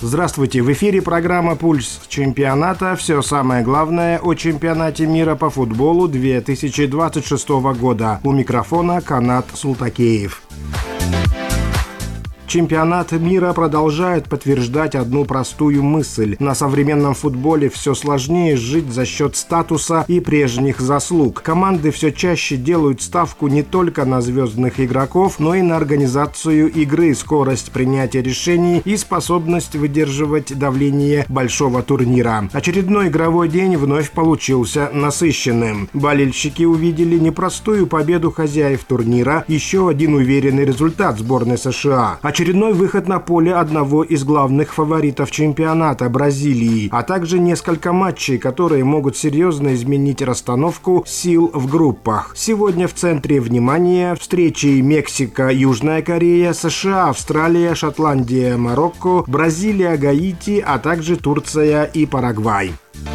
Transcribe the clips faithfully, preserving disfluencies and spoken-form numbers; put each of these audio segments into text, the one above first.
Здравствуйте, в эфире программа «Пульс чемпионата». Все самое главное о чемпионате мира по футболу две тысячи двадцать шестого года. У микрофона Канат Султакеев. Чемпионат мира продолжает подтверждать одну простую мысль. На современном футболе все сложнее жить за счет статуса и прежних заслуг. Команды все чаще делают ставку не только на звездных игроков, но и на организацию игры, скорость принятия решений и способность выдерживать давление большого турнира. Очередной игровой день вновь получился насыщенным. Болельщики увидели непростую победу хозяев турнира, еще один уверенный результат сборной США. Очередной выход на поле одного из главных фаворитов чемпионата – Бразилии, а также несколько матчей, которые могут серьезно изменить расстановку сил в группах. Сегодня в центре внимания встречи Мексика, Южная Корея, США, Австралия, Шотландия, Марокко, Бразилия, Гаити, а также Турция и Парагвай.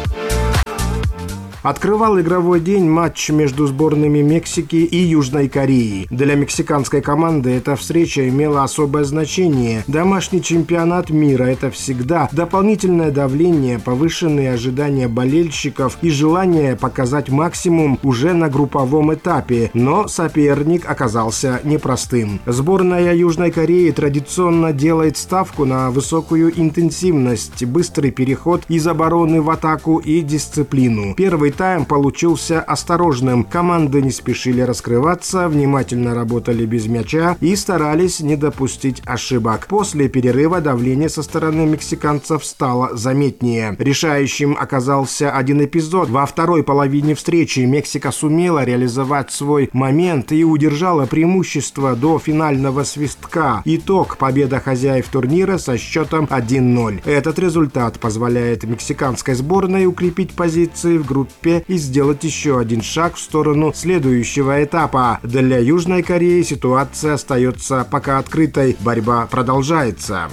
Открывал игровой день матч между сборными Мексики и Южной Кореи. Для мексиканской команды эта встреча имела особое значение. Домашний чемпионат мира – это всегда дополнительное давление, повышенные ожидания болельщиков и желание показать максимум уже на групповом этапе. Но соперник оказался непростым. Сборная Южной Кореи традиционно делает ставку на высокую интенсивность, быстрый переход из обороны в атаку и дисциплину. Первый тайм получился осторожным. Команды не спешили раскрываться, внимательно работали без мяча и старались не допустить ошибок. После перерыва давление со стороны мексиканцев стало заметнее. Решающим оказался один эпизод. Во второй половине встречи Мексика сумела реализовать свой момент и удержала преимущество до финального свистка. Итог – победа хозяев турнира со счетом один ноль. Этот результат позволяет мексиканской сборной укрепить позиции в группе и сделать еще один шаг в сторону следующего этапа. Для Южной Кореи ситуация остается пока открытой. Борьба продолжается.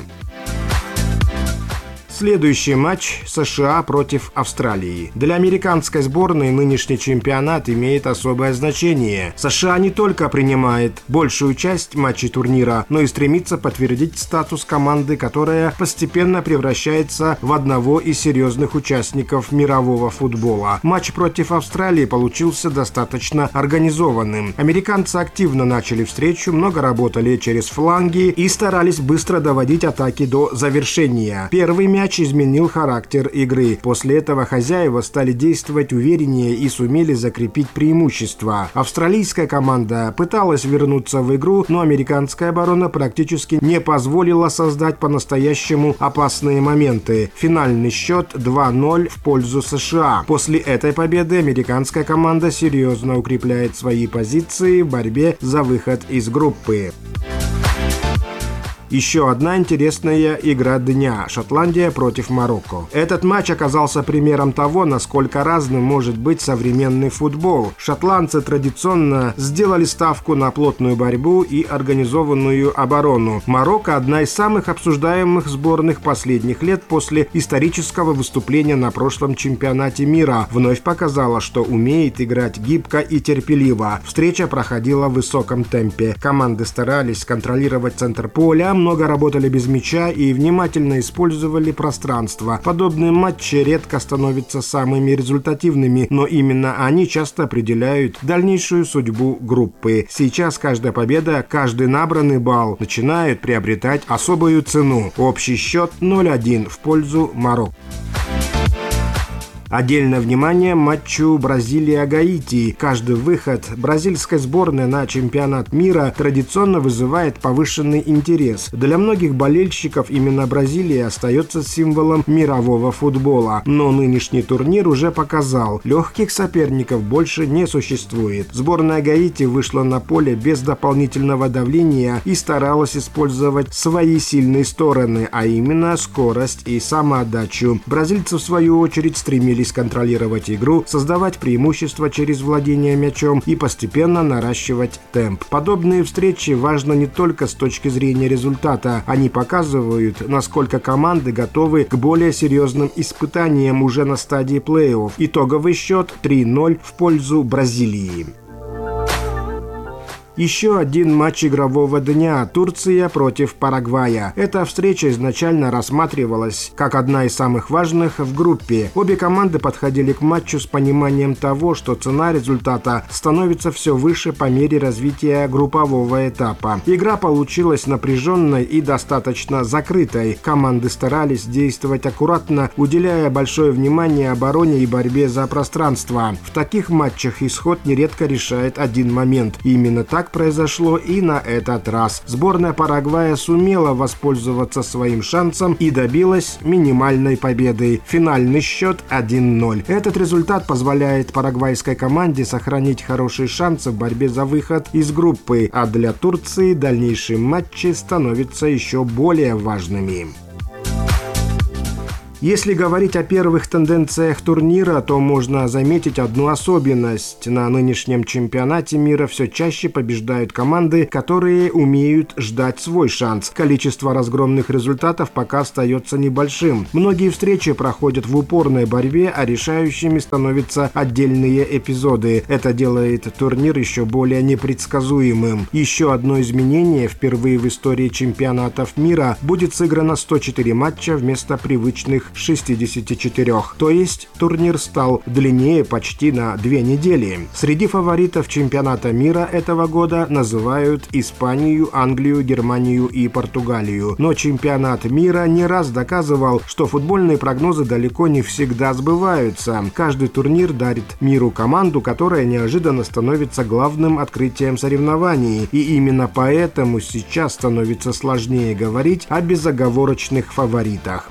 Следующий матч – США против Австралии. Для американской сборной нынешний чемпионат имеет особое значение. США не только принимает большую часть матчей турнира, но и стремится подтвердить статус команды, которая постепенно превращается в одного из серьезных участников мирового футбола. Матч против Австралии получился достаточно организованным. Американцы активно начали встречу, много работали через фланги и старались быстро доводить атаки до завершения. Первый мяч изменил характер игры. После этого хозяева стали действовать увереннее и сумели закрепить преимущество. Австралийская команда пыталась вернуться в игру, но американская оборона практически не позволила создать по-настоящему опасные моменты. Финальный счет два ноль в пользу США. После этой победы американская команда серьезно укрепляет свои позиции в борьбе за выход из группы. Еще одна интересная игра дня – Шотландия против Марокко. Этот матч оказался примером того, насколько разным может быть современный футбол. Шотландцы традиционно сделали ставку на плотную борьбу и организованную оборону. Марокко – одна из самых обсуждаемых сборных последних лет после исторического выступления на прошлом чемпионате мира. Вновь показала, что умеет играть гибко и терпеливо. Встреча проходила в высоком темпе. Команды старались контролировать центр поля, много работали без мяча и внимательно использовали пространство. Подобные матчи редко становятся самыми результативными, но именно они часто определяют дальнейшую судьбу группы. Сейчас каждая победа, каждый набранный балл начинают приобретать особую цену. Общий счет ноль один в пользу Марокко. Отдельное внимание матчу Бразилия-Гаити. Каждый выход бразильской сборной на чемпионат мира традиционно вызывает повышенный интерес. Для многих болельщиков именно Бразилия остается символом мирового футбола. Но нынешний турнир уже показал, легких соперников больше не существует. Сборная Гаити вышла на поле без дополнительного давления и старалась использовать свои сильные стороны, а именно скорость и самоотдачу. Бразильцы, в свою очередь, стремились контролировать игру, создавать преимущество через владение мячом и постепенно наращивать темп. Подобные встречи важны не только с точки зрения результата. Они показывают, насколько команды готовы к более серьезным испытаниям уже на стадии плей-офф. Итоговый счет три ноль в пользу Бразилии. Еще один матч игрового дня – Турция против Парагвая. Эта встреча изначально рассматривалась как одна из самых важных в группе. Обе команды подходили к матчу с пониманием того, что цена результата становится все выше по мере развития группового этапа. Игра получилась напряженной и достаточно закрытой. Команды старались действовать аккуратно, уделяя большое внимание обороне и борьбе за пространство. В таких матчах исход нередко решает один момент. И именно так произошло и на этот раз. Сборная Парагвая сумела воспользоваться своим шансом и добилась минимальной победы. Финальный счет один ноль. Этот результат позволяет парагвайской команде сохранить хорошие шансы в борьбе за выход из группы, а для Турции дальнейшие матчи становятся еще более важными. Если говорить о первых тенденциях турнира, то можно заметить одну особенность. На нынешнем чемпионате мира все чаще побеждают команды, которые умеют ждать свой шанс. Количество разгромных результатов пока остается небольшим. Многие встречи проходят в упорной борьбе, а решающими становятся отдельные эпизоды. Это делает турнир еще более непредсказуемым. Еще одно изменение: впервые в истории чемпионатов мира будет сыграно сто четыре матча вместо привычных шестидесяти четырёх. То есть турнир стал длиннее почти на две недели. Среди фаворитов чемпионата мира этого года называют Испанию, Англию, Германию и Португалию. Но чемпионат мира не раз доказывал, что футбольные прогнозы далеко не всегда сбываются. Каждый турнир дарит миру команду, которая неожиданно становится главным открытием соревнований. И именно поэтому сейчас становится сложнее говорить о безоговорочных фаворитах.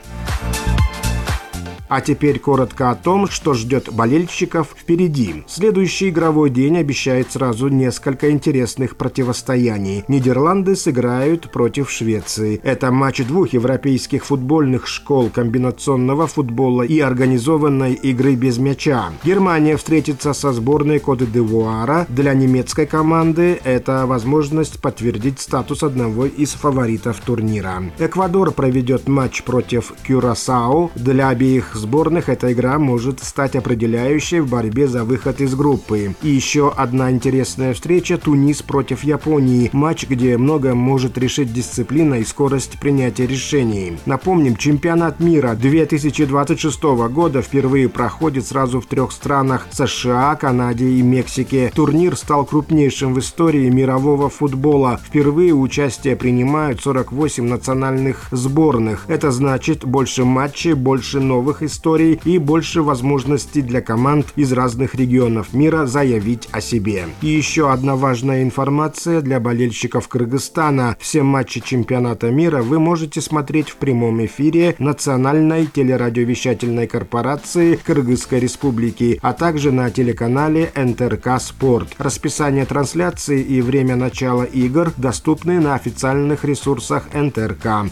А теперь коротко о том, что ждет болельщиков впереди. Следующий игровой день обещает сразу несколько интересных противостояний. Нидерланды сыграют против Швеции. Это матч двух европейских футбольных школ комбинационного футбола и организованной игры без мяча. Германия встретится со сборной Кот-д'Ивуара. Для немецкой команды это возможность подтвердить статус одного из фаворитов турнира. Эквадор проведет матч против Кюрасао. Для обеих сборных эта игра может стать определяющей в борьбе за выход из группы. И еще одна интересная встреча – Тунис против Японии. Матч, где многое может решить дисциплина и скорость принятия решений. Напомним, чемпионат мира две тысячи двадцать шестого года впервые проходит сразу в трех странах – США, Канаде и Мексике. Турнир стал крупнейшим в истории мирового футбола. Впервые участие принимают сорок восемь национальных сборных. Это значит больше матчей, больше новых историй и больше возможностей для команд из разных регионов мира заявить о себе. И еще одна важная информация для болельщиков Кыргызстана. Все матчи чемпионата мира вы можете смотреть в прямом эфире Национальной телерадиовещательной корпорации Кыргызской Республики, а также на телеканале эн тэ эр ка Спорт. Расписание трансляции и время начала игр доступны на официальных ресурсах эн тэ эр ка.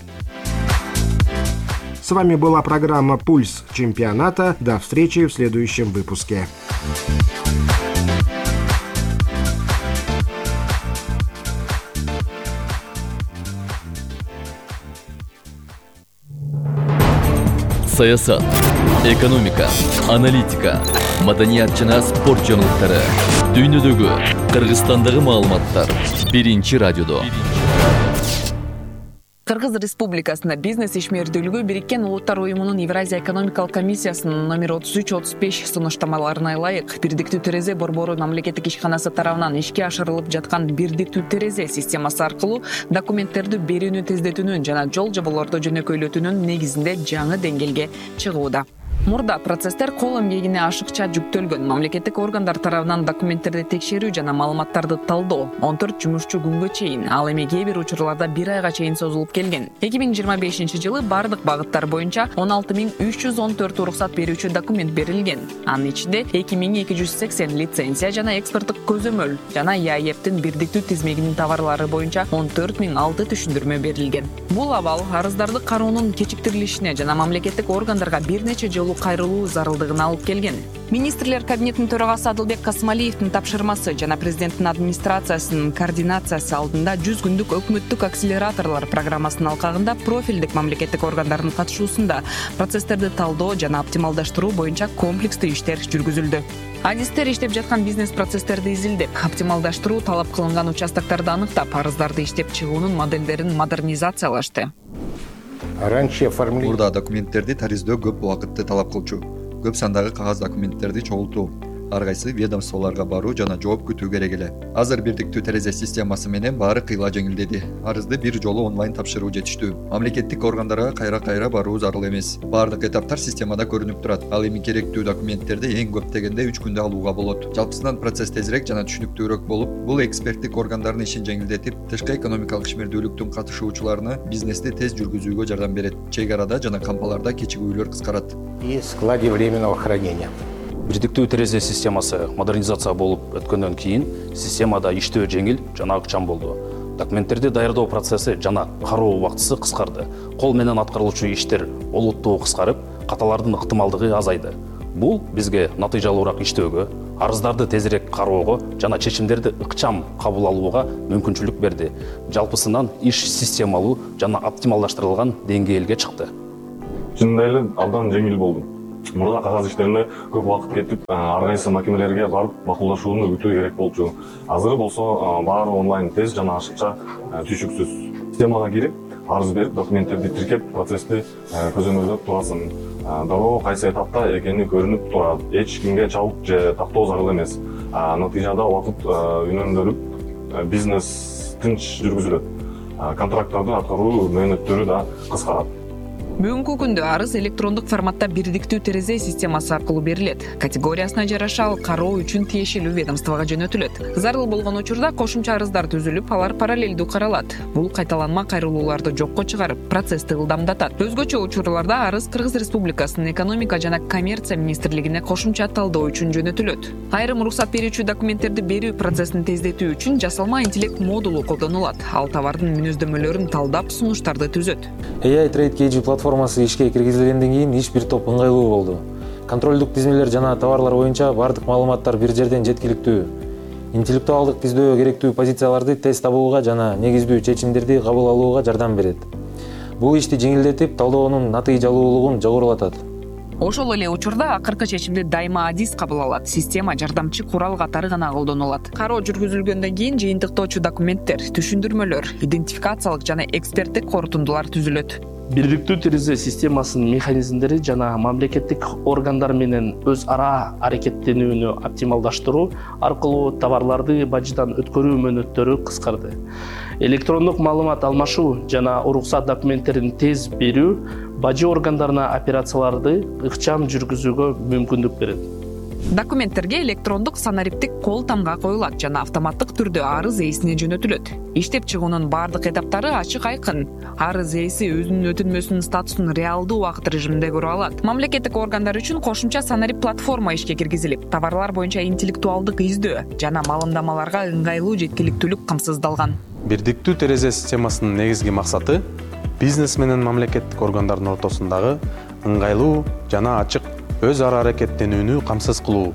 С вами была программа «Пульс чемпионата». До встречи в следующем выпуске. Саясат, экономика, аналитика, маданият жана спорт жаңылыктары, дүйнөдөгү, Кыргызстандагы маалыматтар биринчи радиодо. Кыргыз Республикасында бизнес ишмердүүлүгү Бириккен Улуттар Уюмунун Евразия экономикалык комиссиясынын номер отуз үч отуз беш сунуштамаларына ылайык бирдиктүү терезе борбору мамлекеттик ишканасы тарабынан ишке ашырылып жаткан бирдиктүү терезе системасы аркылуу документтерди берүүнү тездетүүнүн жана жол жоболорду жөнөкөйлөтүүнүн негизинде жаңы деңгээлге чыгууда. Мурда процесстер кол эмгегине ашыкча жүктөлгөн. Мамлекеттик органдар тарабынан документтерди текшерүү жана маалыматтарды талдоо он төрт жумушчу күнгө чейин, ал эми кээ бир учурларда бир айга чейин созулуп келген. эки миң жыйырма бешинчи жылы бардык багыттар боюнча он алты миң үч жүз он төрт уруксат берүүчү документ берилген. Анын ичинде эки миң эки жүз сексен лицензия жана экспорттук көзөмөл жана е а е эптин бирдиктүү тизмегинин товарлары боюнча он төрт миң алты түшүндүрмө берилген. Бул абал арыздарды кароонун кечиктирилишине жана мамлекеттик органдарга бир нече жолу кайрылуу зарылдыгына алып келген. Министрлер кабинетинин төрагасы Адылбек Касымалиевдин тапшырмасы жана президенттин администрациясынын координациясы алдында жүз күндүк өкмөттүк акселераторлор программасынын алкагында профилдик мамлекеттик органдардын катышуусунда процесстерди талдоо жана оптималдаштыруу боюнча комплекстүү иштер жүргүзүлдү. Адистер иштеп жаткан бизнес процесстерди изилдеп, оптималдаштыруу талап кылынган участокторду аныктап, арыздарды иштеп чыгуунун моделдерин модернизациялашты. Мурда документтерди тариздөө көп убакытты талап кылчу. Көп сандагы кагаз документтерди чогултуу, ар кайсы ведомстволорго баруу жана жооп күтүү керек эле. Азыр бирдиктүү терезе системасы менен баары кыйла жеңилдеди. Арызды бир жолу онлайн тапшыруу жетиштүү. Мамлекеттик органдарга кайра-кайра баруу зарыл эмес. Баардык этаптар системада көрүнүп турат. Ал эми керектүү документтерди эң көп дегенде үч күндө алууга болот. Жалпысынан процесс тезирээк жана түшүнүктүүрөөк болуп, бул эксперттик органдардын ишин жеңилдетип, тышкы экономикалык ишмердүүлүктүн катышуучуларына бизнести тез жүргүзүүгө жардам берет. Чек арада жана кампаларда кечигүүлөр кыскарат. И складе временного хранения. Бирдиктүү терезе системасы модернизация болуп өткөндөн кийин системада иштөө жеңил жана ыкчам болду. Документтерди даярдоо процесси жана кароо убактысы кыскарды. Кол менен аткарылуучу иштер олуттуу кыскарып, каталардын ыктымалдыгы азайды. Бул бизге натыйжалуураак иштөөгө, арыздарды тезирээк кароого жана чечимдерди ыкчам кабыл алууга мүмкүнчүлүк берди. Жалпысынан иш системалуу жана оптималдаштырылган деңгээлге чыкты. Чындап эле абдан жеңил болду. Мурда кагаз иштерине көп убакыт кетип, ар кайсы макинелерге барып макулдашууну күтүү керек болчу. Азыр болсо баары онлайн тез жана ашыкча, түшүксүз. Системага кирип, арыз берип, документтерди тиркеп, процессти көзөмөлдөп турасың. Дароо кайсы этапта экени көрүнүп турат. Эч кимге чабык же тактоо зарыл эмес. Натыйжада убакыт үнөмдөрүп, бизнес тынч жүргүзүлөт. Контракттарды аткаруу мөөнөттөрү да кыскарат. Бүгүнкү күндө арыз электрондук форматта бирдиктүү терезе системасы аркылуу берилет. Категориясына жараша ал кароо үчүн тиешелүү ведомствого жөнөтүлөт. Зарыл болгон учурда кошумча арыздар түзүлүп, алар параллелдүү каралат. Бул кайталанма кайрылууларды жокко чыгарып, процессти ылдамдатат. Өзгөчө учурларда арыз Кыргыз Республикасынын экономика жана коммерция министрлигине кошумча талдоо үчүн жөнөтүлөт. Айрым уруксат берүүчү документтерди берүү процессин тездетүү үчүн жасалма интеллект модулу колдонулат. Ал товардын мүнөздөмөлөрүн талдап, сунуштарды түзөт. эй ай Trade кей джи платформасы ишке киргизилгенден кийин иш бир топ ыңгайлуу болду. Контролдук тизмелер жана товарлар боюнча бардык маалыматтар бир жерден жеткиликтүү. Интеллектуалдык тиздөө керектүү позицияларды тез табууга жана негизбүү чечимдерди кабыл алууга жардам берет. Бул ишти жеңилдетип, талдоонун натыйжалуулугун жогорулатат. Ошол эле учурда акыркы чечимди дайыма адис кабыл алат. Система жардамчы курал катары гана колдонулат. Кароо жүргүзүлгөндөн кийин жыйынтыктоочу документтер, түшүндүрмөлөр, идентификациялык жана эксперттик корутундулар түзүлөт. Бирдиктүү терезе системасынын механизмдери жана мамлекеттик органдар менен өз ара аракеттенүүнү оптималдаштыруу аркылуу товарларды бажыдан өткөрүү мөөнөттөрү кыскарды. Электрондук маалымат алмашуу жана уруксат документтерин тез берүү бажы органдарына операцияларды ыкчам жүргүзүүгө мүмкүндүк берет. Документтерге электрондук санариптик кол тамга коюлат жана автоматтык түрдө арыз ээсине жөнөтүлөт. Иштеп чыгуунун бардык этаптары ачык айкын. Арыз ээси өзүнүн өтүнмөсүнүн статусун реалдуу убакыт режиминде көрө алат. Мамлекеттик органдар үчүн кошумча санарип платформа ишке киргизилип, товарлар боюнча интеллектуалдык издөө жана маалымдамаларга ыңгайлуу жеткиликтүүлүк камсыздалган. Бирдиктүү терезе системасынын негизги максаты бизнес менен мамлекеттик органдардын ортосундагы ыңгайлуу жана ачык өз ара аракеттенүүнү камсыз кылуу.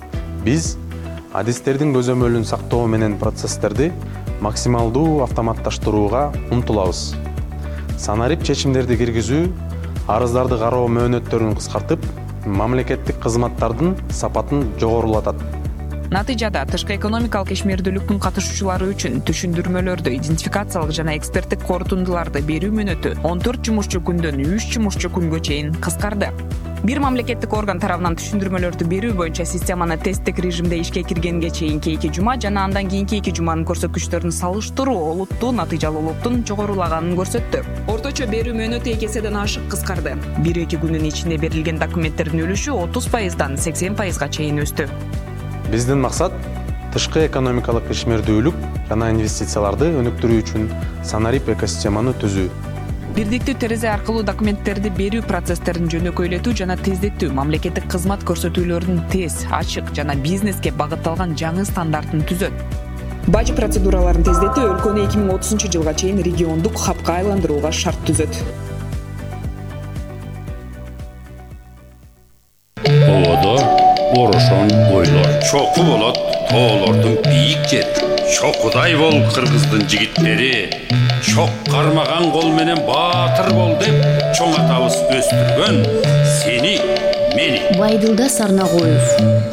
Биз адистердин көзөмөлүн сактоо менен процесстерди максималдуу автоматташтырууга умтулабыз. Санарип чечимдерди киргизүү арыздарды кароо мөөнөттөрүн кыскартып, мамлекеттик кызматтардын сапатын жогорулатат. Натыйжада тышкы экономикалык ишмердүүлүктүн катышуучулары үчүн түшүндүрмөлөрдү, идентификациялык жана эксперттик корутундуларды берүү мөөнөтү он төрт жумушчу күндөн үч жумушчу күнгө чейин кыскарды. Бир мамлекеттик орган тарабынан түшүндүрмөлөрдү берүү боюнча системаны тесттик режимде ишке киргенге чейинки эки жума жана андан кийинки эки жуманын көрсөткүчтөрүн салыштыруу олуттуу натыйжалуулуктун жогорулаганын көрсөттү. Орточо берүү мөөнөтү эки эседен ашык кыскарды. бир эки күнүн ичинде берилген документтердин үлүшү отуз пайыздан сексен пайызга чейин өстү. Биздин максат тышкы экономикалык ишмердүүлүк жана инвестицияларды өнүктүрүү үчүн санарип экосистеманы түзүү. Бирдиктүү терезе аркылуу документтерди берүү процесстерин жөнөкөйлөтүү жана тездетүү, мамлекеттик кызмат көрсөтүүлөрүнүн тез, ачык жана бизнеске багытталган жаңы стандартын түзөт. Бажы процедураларын тездетүү өлкөнү эки миң отузунчу жылга чейин региондук хабка айландырууга шарт түзөт. орошон ойлор чоку болот тоолордун бийик жери. Чокудай бол кыргыздын жигиттери, чок кармаган кол менен баатыр бол деп чоң атабыз өстүргөн сени, мени. Байдылда Сарнагоев.